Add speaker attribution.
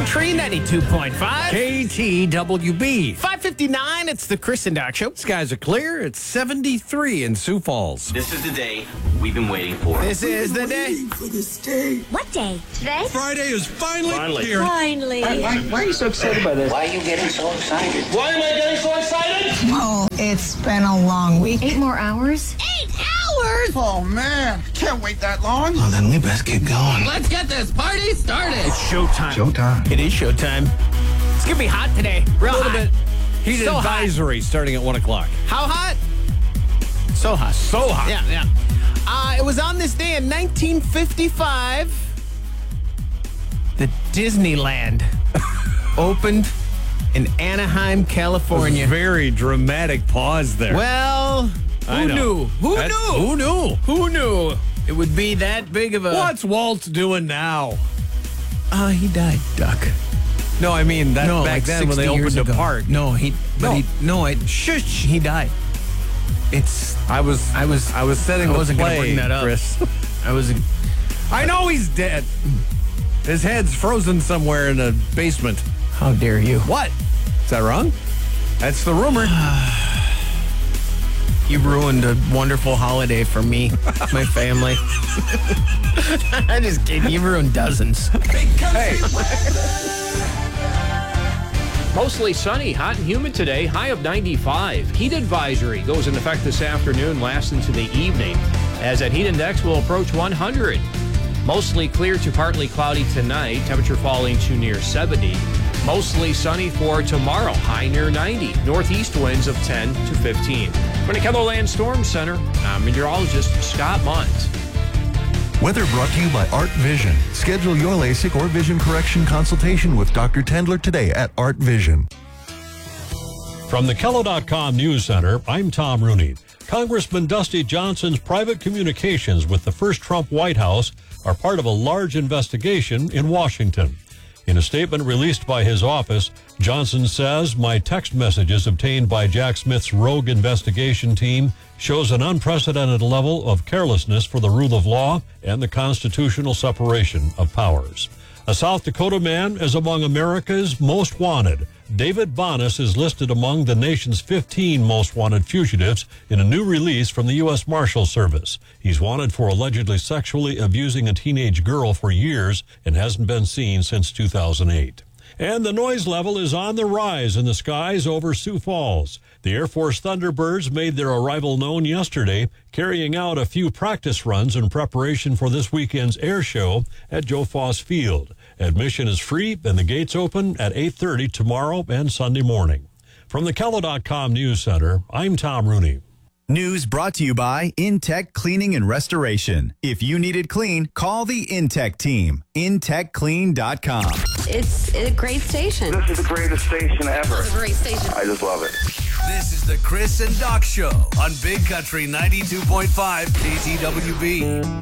Speaker 1: Country 92.5.
Speaker 2: KTWB.
Speaker 1: 5:59, it's the Chris and Doc Show.
Speaker 2: Skies are clear. It's 73 in Sioux Falls.
Speaker 3: This is the day we've been waiting for.
Speaker 1: This is the day.
Speaker 4: For this day.
Speaker 5: What day? Today?
Speaker 6: Friday is finally here.
Speaker 5: Finally.
Speaker 7: Why are you so excited by this? Why are you getting so excited?
Speaker 3: Why am I getting so excited?
Speaker 4: Well, it's been a long week.
Speaker 5: 8 more hours? 8 hours?
Speaker 6: Oh, man. Can't wait that long.
Speaker 7: Well, then we best get going.
Speaker 1: Let's get this party started. It's showtime.
Speaker 7: Showtime.
Speaker 1: It is showtime. It's going to be hot today. Real
Speaker 2: A little
Speaker 1: hot.
Speaker 2: bit. Heated
Speaker 1: So hot.
Speaker 2: advisory starting at 1 o'clock.
Speaker 1: How hot? So hot.
Speaker 2: So hot.
Speaker 1: Yeah. It was on this day in 1955 that Disneyland opened in Anaheim, California.
Speaker 2: Very dramatic pause there.
Speaker 1: Well,
Speaker 2: I
Speaker 1: who
Speaker 2: know.
Speaker 1: knew? Who
Speaker 2: That's-
Speaker 1: knew?
Speaker 2: Who knew?
Speaker 1: Who knew it would be that big of a...
Speaker 2: What's Walt doing now?
Speaker 1: He died, Duck.
Speaker 2: No, I mean that back
Speaker 1: like
Speaker 2: then when they
Speaker 1: 60 years
Speaker 2: opened the
Speaker 1: ago.
Speaker 2: park.
Speaker 1: No, he died. It's...
Speaker 2: I was setting
Speaker 1: I
Speaker 2: the
Speaker 1: wasn't gonna
Speaker 2: play,
Speaker 1: bring that up.
Speaker 2: Chris.
Speaker 1: I was...
Speaker 2: I know he's dead. His head's frozen somewhere in a basement.
Speaker 1: How dare you?
Speaker 2: What? Is that wrong? That's the rumor.
Speaker 1: You ruined a wonderful holiday for me, my family. I just kidding. You ruined dozens.
Speaker 2: Hey,
Speaker 8: Mostly sunny, hot and humid today, high of 95. Heat advisory goes into effect this afternoon, lasts into the evening, as that heat index will approach 100. Mostly clear to partly cloudy tonight, temperature falling to near 70. Mostly sunny for tomorrow, high near 90. Northeast winds of 10 to 15. From the KELOLAND Storm Center, I'm meteorologist Scott Munt.
Speaker 9: Weather brought to you by Art Vision. Schedule your LASIK or vision correction consultation with Dr. Tendler today at Art Vision.
Speaker 10: From the Kello.com News Center, I'm Tom Rooney. Congressman Dusty Johnson's private communications with the first Trump White House are part of a large investigation in Washington. In a statement released by his office, Johnson says, "My text messages obtained by Jack Smith's rogue investigation team shows an unprecedented level of carelessness for the rule of law and the constitutional separation of powers." A South Dakota man is among America's most wanted. David Bonas is listed among the nation's 15 most wanted fugitives in a new release from the U.S. Marshal Service. He's wanted for allegedly sexually abusing a teenage girl for years and hasn't been seen since 2008. And the noise level is on the rise in the skies over Sioux Falls. The Air Force Thunderbirds made their arrival known yesterday, carrying out a few practice runs in preparation for this weekend's air show at Joe Foss Field. Admission is free and the gates open at 8:30 tomorrow and Sunday morning. From the Kello.com News Center, I'm Tom Rooney.
Speaker 11: News brought to you by Intech Cleaning and Restoration. If you need it clean, call the Intech team. IntechClean.com.
Speaker 5: It's a great station.
Speaker 12: This is the greatest station ever.
Speaker 5: It's a great station.
Speaker 12: I just love it.
Speaker 6: This is the Chris and Doc Show on Big Country 92.5 KTWB.